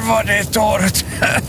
var det torrt.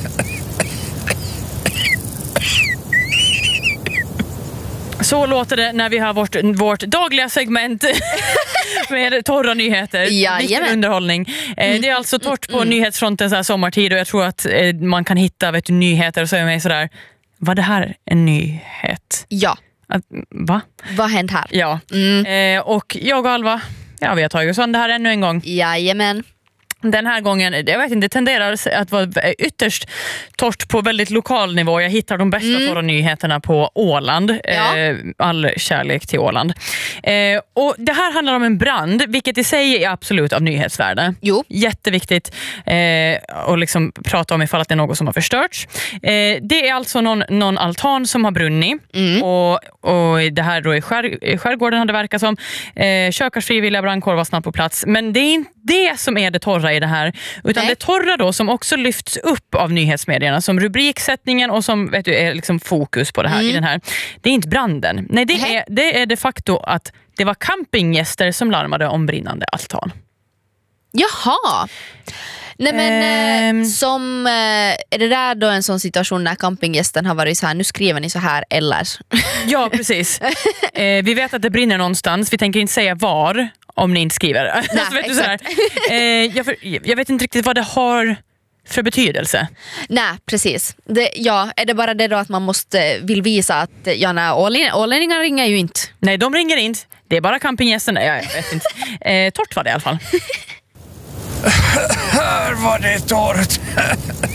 Så låter det när vi har vårt dagliga segment med torra nyheter. Viktig underhållning. Det är alltså torrt på nyhetsfronten så här sommartid, och jag tror att man kan hitta nyheter och säga mig sådär, var det här en nyhet? Ja. Va? Vad hänt här? Ja. Och jag och Alva, vi har tagit oss an det här ännu en gång. Jajamän. Den här gången, jag vet inte, det tenderar att vara ytterst torrt på väldigt lokal nivå. Jag hittar de bästa torra nyheterna på Åland. All kärlek till Åland. Och det här handlar om en brand, vilket i sig är absolut av nyhetsvärde. Jo. Jätteviktigt att liksom prata om ifall att det är något som har förstörts. Det är alltså någon altan som har brunnit. Och det här då i skärgården hade verkat som. Kökars frivilliga brandkår var snabbt på plats. Men det är inte det som är det torra i det här, utan det torra då som också lyfts upp av nyhetsmedierna som rubriksättningen och som är liksom fokus på det här i den här. Det är inte branden. Nej, det är de facto att det var campinggäster som larmade om brinnande altan. Jaha. Nej, men är det där då en sån situation när campinggästen har varit så här, nu skriver ni så här eller? Ja, precis. Vi vet att det brinner någonstans. Vi tänker inte säga var om ni inte skriver. Nej, vet du, så här. Jag vet inte riktigt vad det har för betydelse. Nej, precis. Är det bara det då att man vill visa att ålänningar ringer ju inte. Nej, de ringer inte. Det är bara campinggästerna. Jag vet inte. Torrt var det i alla fall. Här var det torrt.